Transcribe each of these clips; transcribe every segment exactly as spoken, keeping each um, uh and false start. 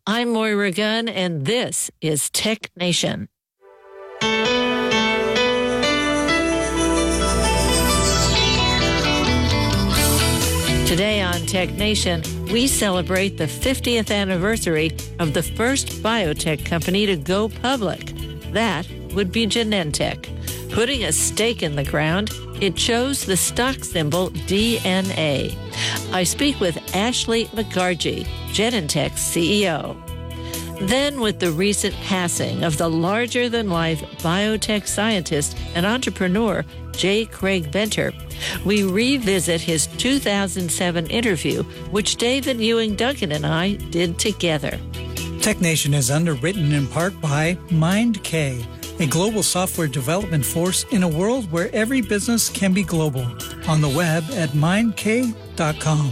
I'm Moira Gunn, and this is Tech Nation. Today on Tech Nation, we celebrate the fiftieth anniversary of the first biotech company to go public. That would be Genentech. Putting a stake in the ground, it chose the stock symbol D N A. I speak with Ashley McGargy, Genentech's C E O. Then, with the recent passing of the larger-than-life biotech scientist and entrepreneur J. Craig Venter, we revisit his two thousand seven interview, which David Ewing Duncan and I did together. Tech Nation is underwritten in part by MindK, a global software development force in a world where every business can be global. On the web at mind k dot com.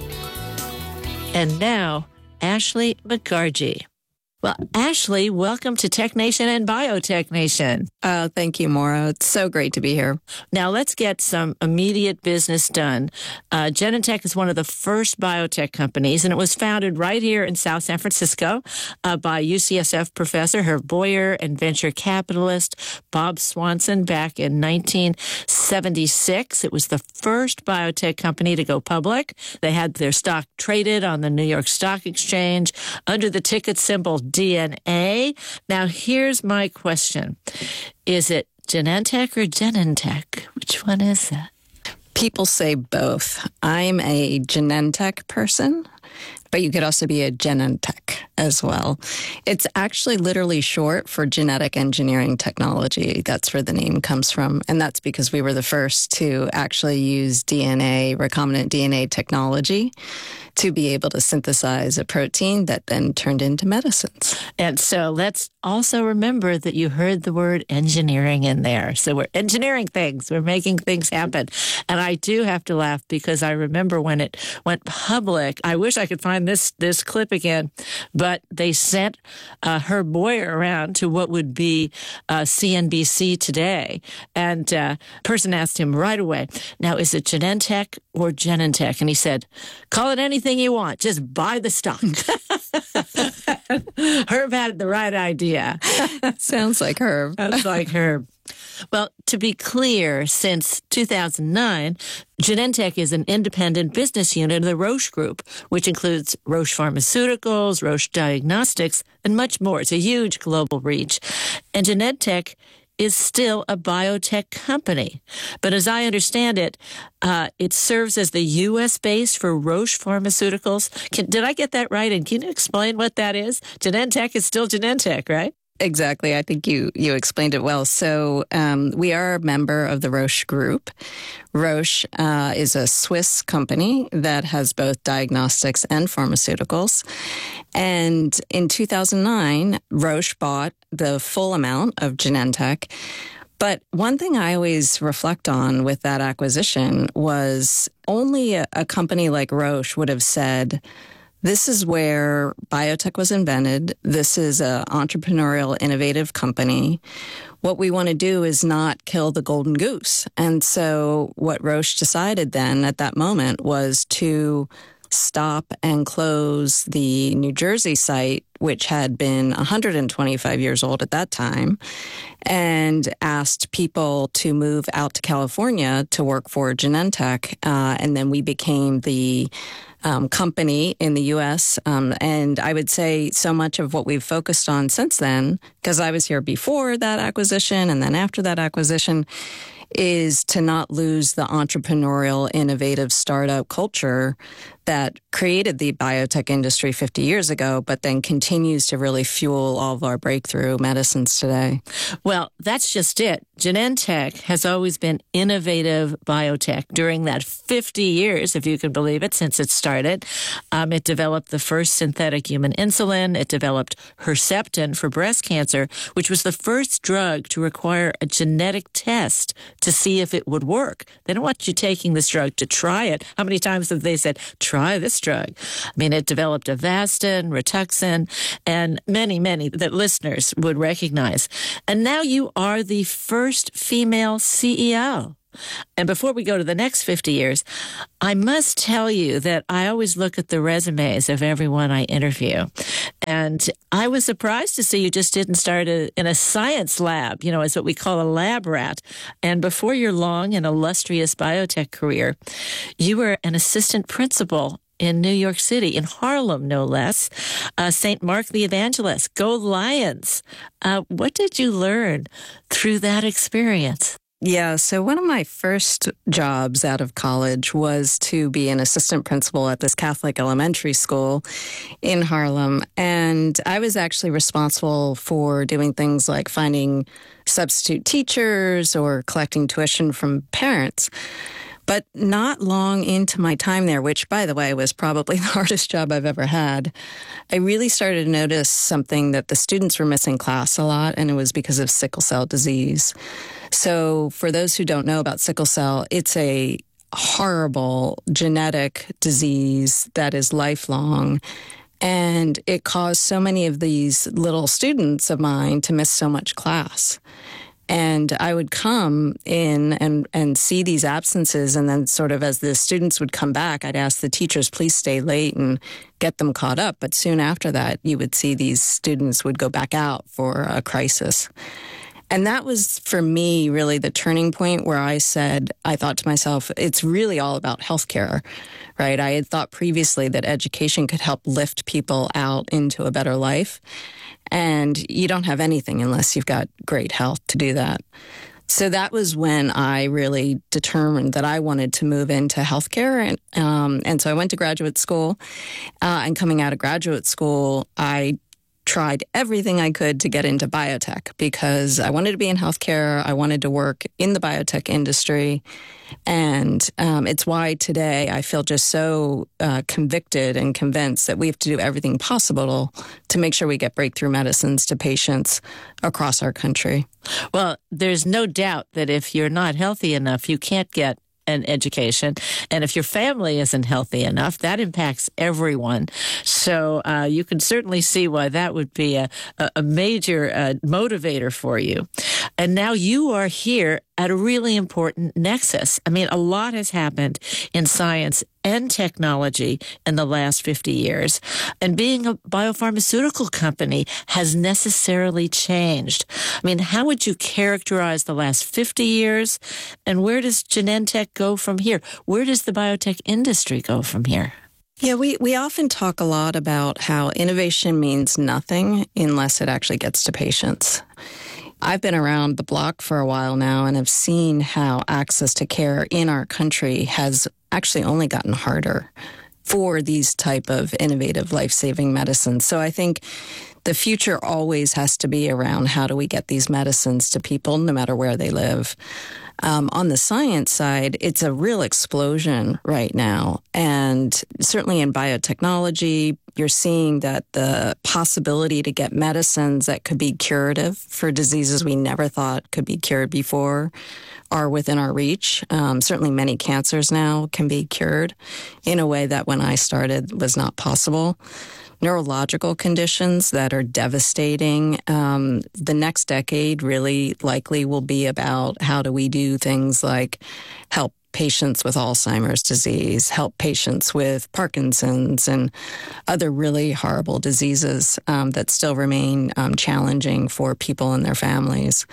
And now, Ashley McGargy. Well, Ashley, welcome to Tech Nation and Biotech Nation. Uh, thank you, Maura. It's so great to be here. Now, let's get some immediate business done. Uh, Genentech is one of the first biotech companies, and it was founded right here in South San Francisco uh, by U C S F professor Herb Boyer and venture capitalist Bob Swanson back in nineteen seventy-six. It was the first biotech company to go public. They had their stock traded on the New York Stock Exchange under the ticket symbol D N A. Now, here's my question. Is it Genentech or Genentech? Which one is that? People say both. I'm a Genentech person, but you could also be a Genentech as well. It's actually literally short for genetic engineering technology. That's where the name comes from. And that's because we were the first to actually use D N A, recombinant D N A technology, to be able to synthesize a protein that then turned into medicines. And so let's also remember that you heard the word engineering in there. So we're engineering things. We're making things happen. And I do have to laugh because I remember when it went public, I wish I could find this this clip again, but they sent uh, Herb Boyer around to what would be uh, C N B C Today. And a uh, person asked him right away, now, is it Genentech or Genentech? And he said, call it anything you want. Just buy the stock. Herb had the right idea. Sounds like Herb. Sounds like Herb. Well, to be clear, since two thousand nine, Genentech is an independent business unit of the Roche Group, which includes Roche Pharmaceuticals, Roche Diagnostics, and much more. It's a huge global reach. And Genentech is still a biotech company. But as I understand it, uh, it serves as the U S base for Roche Pharmaceuticals. Can, did I get that right? And can you explain what that is? Genentech is still Genentech, right? Exactly. I think you, you explained it well. So um, we are a member of the Roche Group. Roche uh, is a Swiss company that has both diagnostics and pharmaceuticals. And in two thousand nine, Roche bought the full amount of Genentech. But one thing I always reflect on with that acquisition was only a, a company like Roche would have said, this is where biotech was invented. This is an entrepreneurial, innovative company. What we want to do is not kill the golden goose. And so what Roche decided then at that moment was to stop and close the New Jersey site, which had been one hundred twenty-five years old at that time, and asked people to move out to California to work for Genentech. Uh, and then we became the Um, company in the U S. Um, and I would say so much of what we've focused on since then, because I was here before that acquisition and then after that acquisition, is to not lose the entrepreneurial, innovative startup culture that created the biotech industry fifty years ago, but then continues to really fuel all of our breakthrough medicines today. Well, that's just it. Genentech has always been innovative biotech. During that fifty years, if you can believe it, since it started, um, it developed the first synthetic human insulin. It developed Herceptin for breast cancer, which was the first drug to require a genetic test to see if it would work. They don't want you taking this drug to try it. How many times have they said, try this drug? I mean, it developed Avastin, Rituxan, and many, many that listeners would recognize. And now you are the first female C E O. And before we go to the next fifty years, I must tell you that I always look at the resumes of everyone I interview. And I was surprised to see you just didn't start a, in a science lab, you know, as what we call a lab rat. And before your long and illustrious biotech career, you were an assistant principal in New York City, in Harlem, no less. Uh, Saint Mark the Evangelist, go Lions. Uh, what did you learn through that experience? Yeah, so one of my first jobs out of college was to be an assistant principal at this Catholic elementary school in Harlem. And I was actually responsible for doing things like finding substitute teachers or collecting tuition from parents. But not long into my time there, which, by the way, was probably the hardest job I've ever had, I really started to notice something that the students were missing class a lot, and it was because of sickle cell disease. So for those who don't know about sickle cell, it's a horrible genetic disease that is lifelong. And it caused so many of these little students of mine to miss so much class. And I would come in and, and see these absences. And then sort of as the students would come back, I'd ask the teachers, please stay late and get them caught up. But soon after that, you would see these students would go back out for a crisis. And that was, for me, really the turning point where I said, I thought to myself, it's really all about healthcare, right? I had thought previously that education could help lift people out into a better life. And you don't have anything unless you've got great health to do that. So that was when I really determined that I wanted to move into healthcare. And, um, and so I went to graduate school. Uh, and coming out of graduate school, I tried everything I could to get into biotech because I wanted to be in healthcare. I wanted to work in the biotech industry. And um, it's why today I feel just so uh, convicted and convinced that we have to do everything possible to make sure we get breakthrough medicines to patients across our country. Well, there's no doubt that if you're not healthy enough, you can't get an education. And if your family isn't healthy enough, that impacts everyone. So uh, you can certainly see why that would be a, a major uh, motivator for you. And now you are here at a really important nexus. I mean, a lot has happened in science and technology in the last fifty years. And being a biopharmaceutical company has necessarily changed. I mean, how would you characterize the last fifty years? And where does Genentech go from here? Where does the biotech industry go from here? Yeah, we, we often talk a lot about how innovation means nothing unless it actually gets to patients. I've been around the block for a while now and have seen how access to care in our country has actually only gotten harder for these type of innovative life-saving medicines. So I think the future always has to be around how do we get these medicines to people no matter where they live. Um, on the science side, it's a real explosion right now. And certainly in biotechnology, you're seeing that the possibility to get medicines that could be curative for diseases we never thought could be cured before are within our reach. Um, certainly many cancers now can be cured in a way that when I started was not possible. Neurological conditions that are devastating. Um, the next decade really likely will be about how do we do things like help patients with Alzheimer's disease, help patients with Parkinson's and other really horrible diseases um, that still remain um, challenging for people and their families.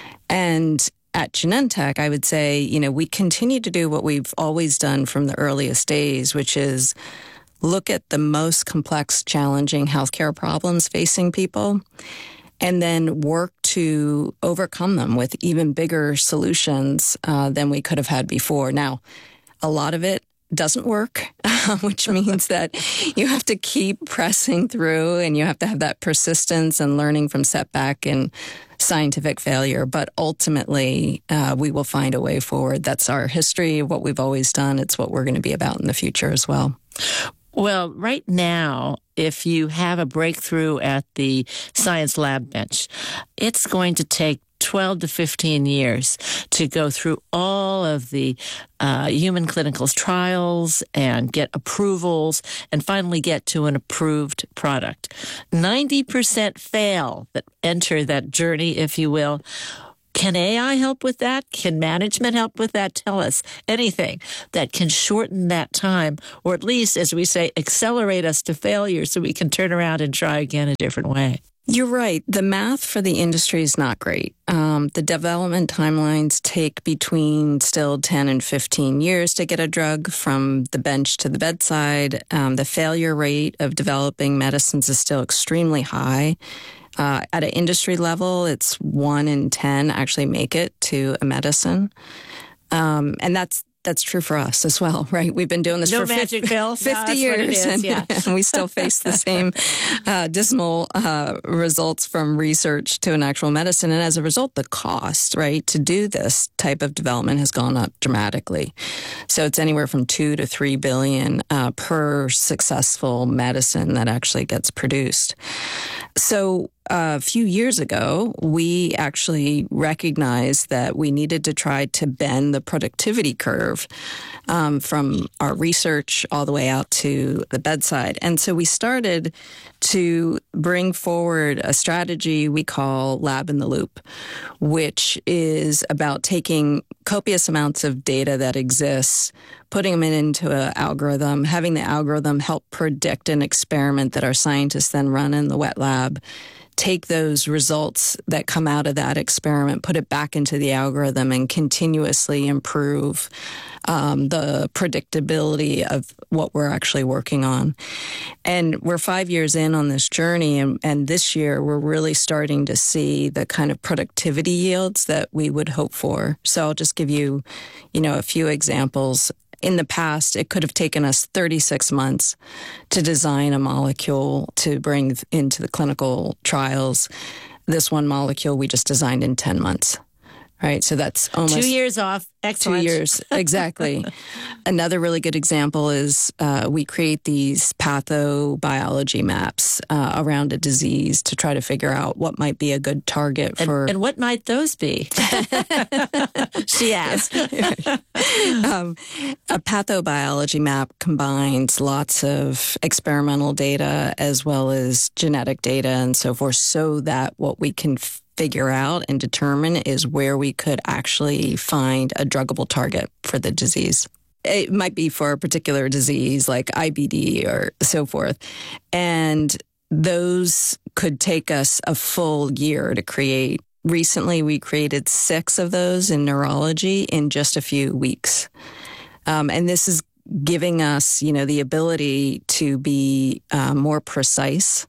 And at Genentech, I would say, you know, we continue to do what we've always done from the earliest days, which is look at the most complex, challenging healthcare problems facing people, and then work to overcome them with even bigger solutions uh, than we could have had before. Now, a lot of it doesn't work, which means that you have to keep pressing through and you have to have that persistence and learning from setback and scientific failure. But ultimately, uh, we will find a way forward. That's our history, what we've always done. It's what we're going to be about in the future as well. Well, right now, if you have a breakthrough at the science lab bench, it's going to take twelve to fifteen years to go through all of the uh, human clinical trials and get approvals and finally get to an approved product. ninety percent fail that enter that journey, if you will. Can A I help with that? Can management help with that? Tell us anything that can shorten that time, or at least, as we say, accelerate us to failure so we can turn around and try again a different way. You're right. The math for the industry is not great. Um, the development timelines take between still ten and fifteen years to get a drug from the bench to the bedside. Um, the failure rate of developing medicines is still extremely high. Uh, at an industry level, it's one in ten actually make it to a medicine. Um, and that's That's true for us as well, right? We've been doing this no for magic fifty, pills. fifty no, years, is, and, yeah. and we still face the same uh, dismal uh, results from research to an actual medicine. And as a result, the cost, right, to do this type of development has gone up dramatically. So it's anywhere from two to three billion uh, per successful medicine that actually gets produced. So a few years ago, we actually recognized that we needed to try to bend the productivity curve um, from our research all the way out to the bedside. And so we started to bring forward a strategy we call Lab in the Loop, which is about taking copious amounts of data that exists, putting them into an algorithm, having the algorithm help predict an experiment that our scientists then run in the wet lab, take those results that come out of that experiment, put it back into the algorithm, and continuously improve um, the predictability of what we're actually working on. And we're five years in on this journey, and, and this year we're really starting to see the kind of productivity yields that we would hope for. So I'll just give you, you know, a few examples. In the past, it could have taken us thirty-six months to design a molecule to bring into the clinical trials. This one molecule we just designed in ten months, right? So that's almost two years off. Excellent. Two years, exactly. Another really good example is uh, we create these pathobiology maps uh, around a disease to try to figure out what might be a good target for. And, and what might those be? She asked. um, a pathobiology map combines lots of experimental data as well as genetic data and so forth, so that what we can f- figure out and determine is where we could actually find a druggable target for the disease. It might be for a particular disease like I B D or so forth. And those could take us a full year to create. Recently, we created six of those in neurology in just a few weeks. Um, and this is giving us, you know, the ability to be uh, more precise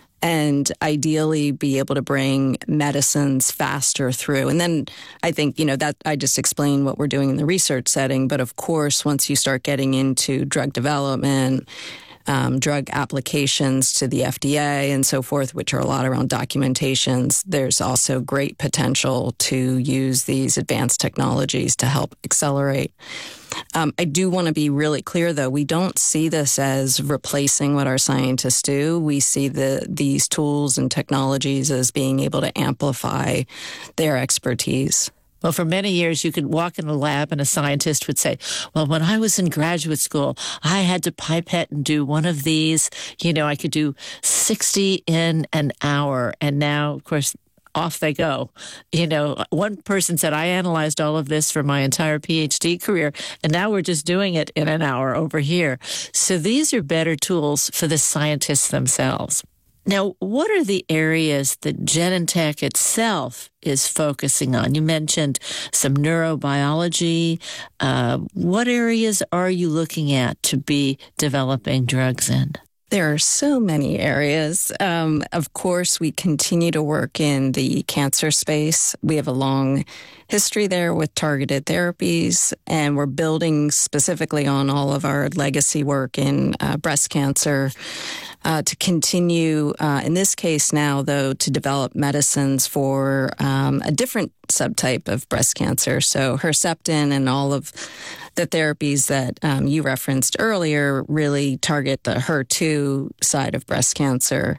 and ideally be able to bring medicines faster through. And then I think, you know, that I just explained what we're doing in the research setting. But of course, once you start getting into drug development, um, drug applications to the F D A and so forth, which are a lot around documentations, there's also great potential to use these advanced technologies to help accelerate. Um, I do want to be really clear, though. We don't see this as replacing what our scientists do. We see the these tools and technologies as being able to amplify their expertise. Well, for many years, you could walk in a lab and a scientist would say, well, when I was in graduate school, I had to pipette and do one of these. You know, I could do sixty in an hour. And now, of course, off they go. You know, one person said, I analyzed all of this for my entire PhD career, and now we're just doing it in an hour over here. So these are better tools for the scientists themselves. Now, what are the areas that Genentech itself is focusing on? You mentioned some neurobiology. Uh, what areas are you looking at to be developing drugs in? There are so many areas. Um, of course, we continue to work in the cancer space. We have a long history there with targeted therapies, and we're building specifically on all of our legacy work in uh, breast cancer uh, to continue, uh, in this case now, though, to develop medicines for um, a different subtype of breast cancer. So Herceptin and all of the therapies that um, you referenced earlier really target the H E R two side of breast cancer.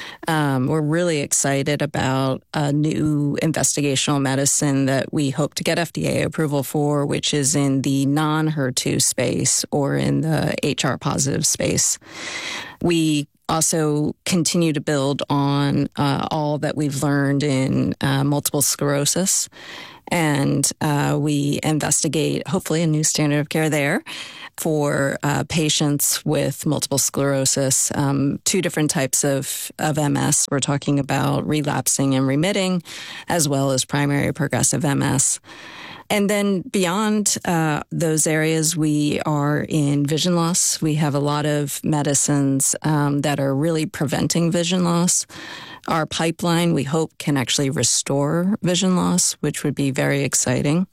Um, we're really excited about a new investigational medicine that we hope to get F D A approval for, which is in the non-H E R two space or in the H R positive space. We also continue to build on uh, all that we've learned in uh, multiple sclerosis. And uh, we investigate, hopefully, a new standard of care there for uh, patients with multiple sclerosis, um, two different types of, of M S. We're talking about relapsing and remitting, as well as primary progressive M S. And then beyond uh, those areas, we are in vision loss. We have a lot of medicines um, that are really preventing vision loss. Our pipeline, we hope, can actually restore vision loss, which would be very exciting.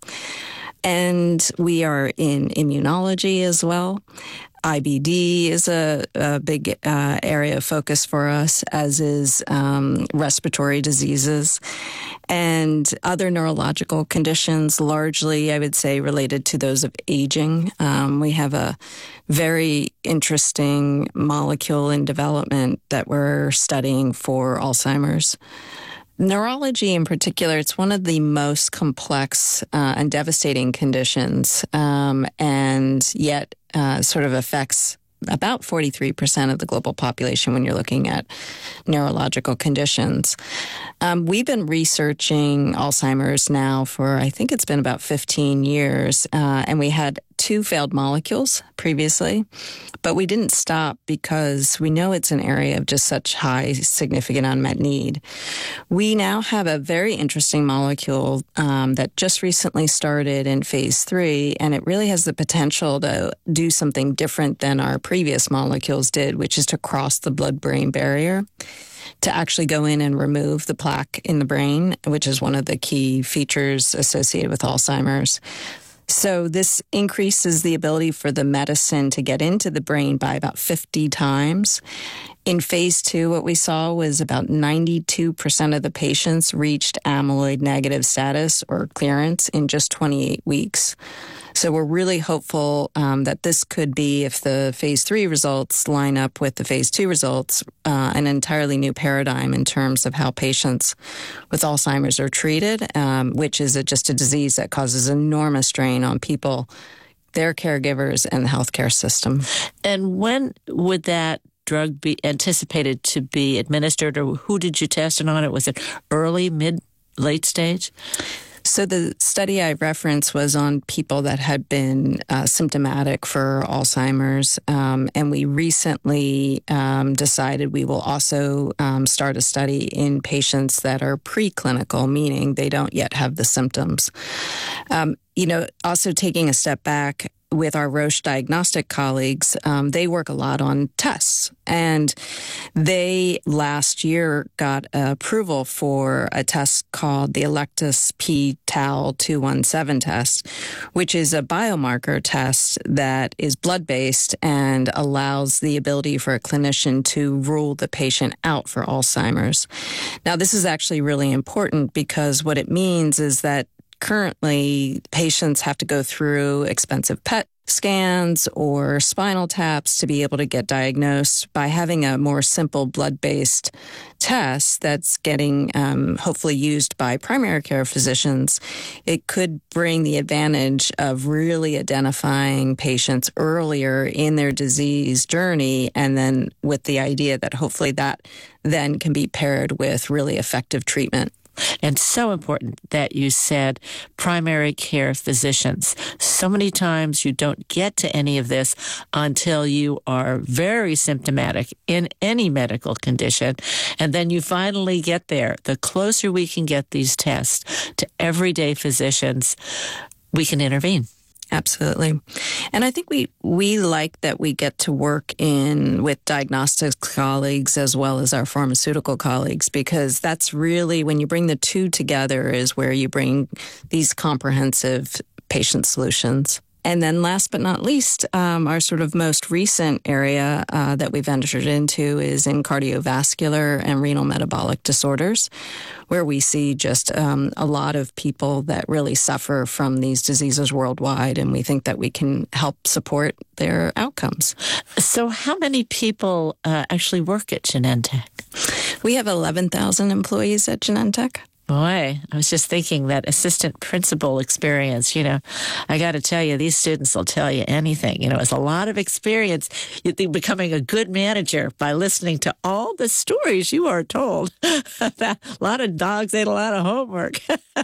And we are in immunology as well. I B D is a, a big uh, area of focus for us, as is um, respiratory diseases and other neurological conditions, largely, I would say, related to those of aging. Um, we have a very interesting molecule in development that we're studying for Alzheimer's. Neurology in particular, it's one of the most complex uh, and devastating conditions, um, and yet uh, sort of affects about forty-three percent of the global population when you're looking at neurological conditions. Um, we've been researching Alzheimer's now for, I think it's been about fifteen years, uh, and we had two failed molecules previously, but we didn't stop because we know it's an area of just such high, significant unmet need. We now have a very interesting molecule um, that just recently started in phase three, and it really has the potential to do something different than our previous molecules did, which is to cross the blood-brain barrier, to actually go in and remove the plaque in the brain, which is one of the key features associated with Alzheimer's. So this increases the ability for the medicine to get into the brain by about fifty times. In phase two, what we saw was about ninety-two percent of the patients reached amyloid negative status or clearance in just twenty-eight weeks. So we're really hopeful um, that this could be, if the phase three results line up with the phase two results, uh, an entirely new paradigm in terms of how patients with Alzheimer's are treated, um, which is a, just a disease that causes enormous strain on people, their caregivers, and the healthcare system. And when would that drug be anticipated to be administered, or who did you test it on? It was it early, mid, late stage? So the study I referenced was on people that had been uh, symptomatic for Alzheimer's, um, and we recently um, decided we will also um, start a study in patients that are preclinical, meaning they don't yet have the symptoms. Um, you know, also taking a step back, with our Roche diagnostic colleagues, um, they work a lot on tests. And they last year got approval for a test called the Electus p tau two one seven test, which is a biomarker test that is blood-based and allows the ability for a clinician to rule the patient out for Alzheimer's. Now, this is actually really important because what it means is that currently, patients have to go through expensive P E T scans or spinal taps to be able to get diagnosed. By having a more simple blood-based test that's getting um, hopefully used by primary care physicians, it could bring the advantage of really identifying patients earlier in their disease journey, and then with the idea that hopefully that then can be paired with really effective treatment. And so important that you said primary care physicians. So many times you don't get to any of this until you are very symptomatic in any medical condition. And then you finally get there. The closer we can get these tests to everyday physicians, we can intervene. Absolutely. And I think we, we like that we get to work in with diagnostics colleagues as well as our pharmaceutical colleagues, because that's really, when you bring the two together, is where you bring these comprehensive patient solutions. And then last but not least, um, our sort of most recent area uh, that we've entered into is in cardiovascular and renal metabolic disorders, where we see just um, a lot of people that really suffer from these diseases worldwide, and we think that we can help support their outcomes. So how many people uh, actually work at Genentech? We have eleven thousand employees at Genentech. Boy, I was just thinking that assistant principal experience, you know, I got to tell you, these students will tell you anything. You know, it's a lot of experience becoming a good manager by listening to all the stories you are told. A lot of dogs ate a lot of homework.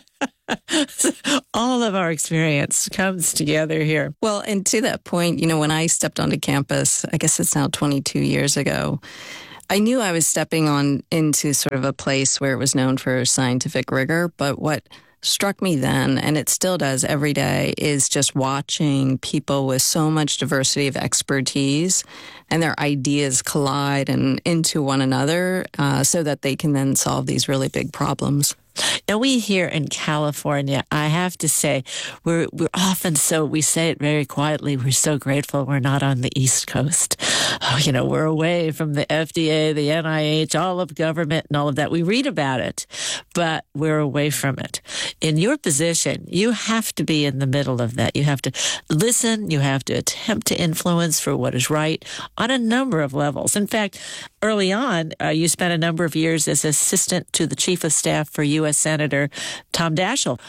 All of our experience comes together here. Well, and to that point, you know, when I stepped onto campus, I guess it's now twenty-two years ago, I knew I was stepping on into sort of a place where it was known for scientific rigor, but what struck me then, and it still does every day, is just watching people with so much diversity of expertise and their ideas collide and into one another uh, so that they can then solve these really big problems. Now, we here in California, I have to say, we're we're often so, we say it very quietly, we're so grateful we're not on the East Coast. Oh, you know, we're away from the F D A, the N I H, all of government and all of that. We read about it, but we're away from it. In your position, you have to be in the middle of that. You have to listen. You have to attempt to influence for what is right on a number of levels. In fact, early on, uh, you spent a number of years as assistant to the chief of staff for U S Senator Tom Daschle.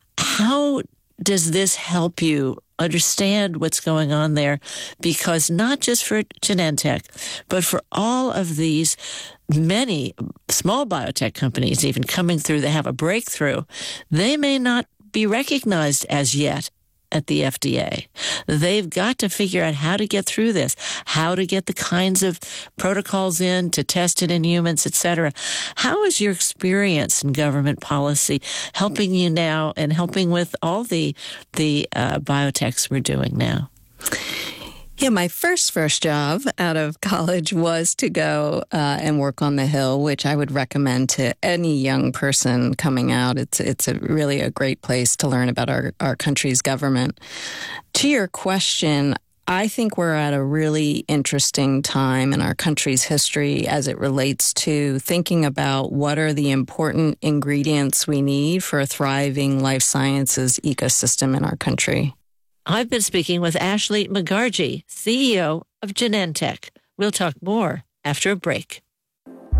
How does this help you understand what's going on there? Because not just for Genentech, but for all of these many small biotech companies even coming through, they have a breakthrough. They may not be recognized as yet at the F D A. They've got to figure out how to get through this, how to get the kinds of protocols in to test it in humans, et cetera. How is your experience in government policy helping you now and helping with all the the uh, biotechs we're doing now? Yeah, my first first job out of college was to go uh, and work on the Hill, which I would recommend to any young person coming out. It's it's a really a great place to learn about our, our country's government. To your question, I think we're at a really interesting time in our country's history as it relates to thinking about what are the important ingredients we need for a thriving life sciences ecosystem in our country. I've been speaking with Ashley McGargy, C E O of Genentech. We'll talk more after a break.